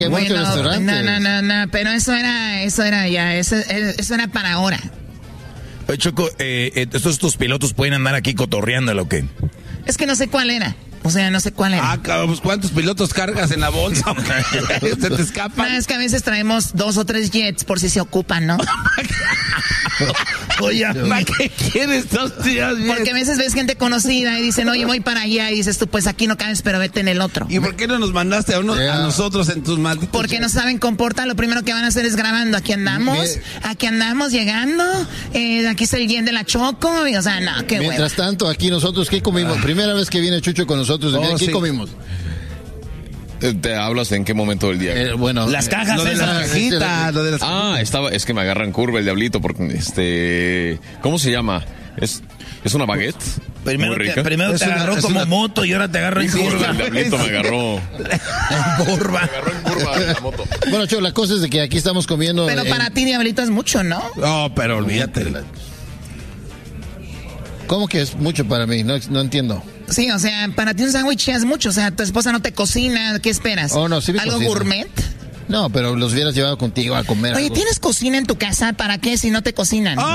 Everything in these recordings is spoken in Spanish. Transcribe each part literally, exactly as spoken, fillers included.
Bueno, no, no, no, no, pero eso era, eso era ya, eso, eso era para ahora. Oye, Choco, eh, ¿estos tus pilotos pueden andar aquí cotorreándolo o qué? Es que no sé cuál era. O sea, no sé cuál era. Ah, cabrón, pues ¿cuántos pilotos cargas en la bolsa? ¿Se te escapan? No, es que a veces traemos dos o tres jets por si se ocupan, ¿no? Oye, ¿para qué quieres dos días? Porque a veces ves gente conocida y dicen, oye, voy para allá. Y dices tú, pues aquí no cabes, pero vete en el otro. ¿Y por qué no nos mandaste a, uno, yeah. a nosotros en tus malditos? Porque no saben comportar. Lo primero que van a hacer es grabando. Aquí andamos, aquí andamos llegando. Eh, aquí está el jet de la Choco. Y, o sea, no, qué Mientras hueva. tanto, aquí nosotros, ¿qué comimos? Ah. Primera vez que viene Chucho con nosotros. Oh, ¿Qué sí. comimos? ¿Te hablas en qué momento del día? Eh, bueno, las cajas, lo de la cajita, lo de las Ah, estaba, es que me agarran curva el diablito porque este, ¿cómo se llama? Es, es una baguette. Primero, muy rica. Te, primero te una, agarró como una... moto y ahora te agarra en curva. El diablito me agarró en curva. Me agarró en curva en la moto. Bueno, Cho, la cosa es de que aquí estamos comiendo. Pero en... para ti, diablito, es mucho, ¿no? No, pero olvídate. ¿Cómo que es mucho para mí? No, no entiendo. Sí, o sea, para ti un sándwich es mucho. O sea, tu esposa no te cocina. ¿Qué esperas? Oh, no, sí me ¿Algo cocina. gourmet? No, pero los hubieras llevado contigo a comer. Oye, algo. ¿tienes cocina en tu casa? ¿Para qué si no te cocinan? ¡Oh!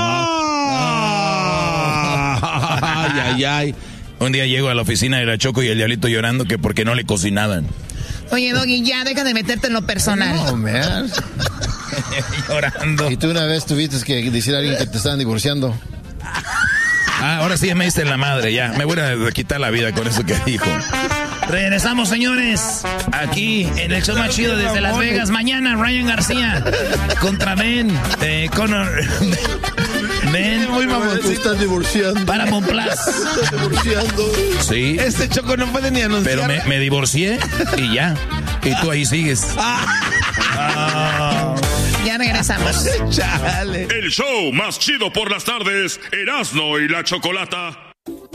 Ay, ay, ay. Un día llego a la oficina de la Choco y el diablito llorando que porque no le cocinaban. Oye, Doggy, ya deja de meterte en lo personal. No, man. Llorando. Y tú una vez tuviste que decir a alguien que te estaban divorciando. Ah, ahora sí me diste en la madre, ya. Me voy a quitar la vida con eso que dijo. Regresamos, señores, aquí en el show más chido desde Las Vegas. Mañana, Ryan García contra Ben, eh, Conor. Ben, muy mamón, te estás divorciando. Paramount Plus. Estás divorciando. Sí. Este Choco no puede ni anunciar. Pero me, me divorcié y ya. Y tú ahí sigues. Ah. Ya regresamos. Chale. El show más chido por las tardes, Erasmo y la Chocolata.